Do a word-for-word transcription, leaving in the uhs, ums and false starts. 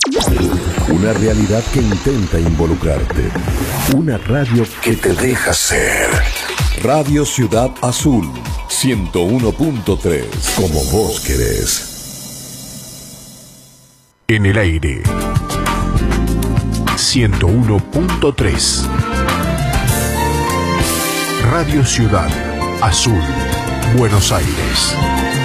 Una realidad que intenta involucrarte. Una radio que te deja ser. Radio Ciudad Azul, ciento uno punto tres. Como vos querés. En el aire. ciento uno punto tres. Radio Ciudad Azul, Buenos Aires.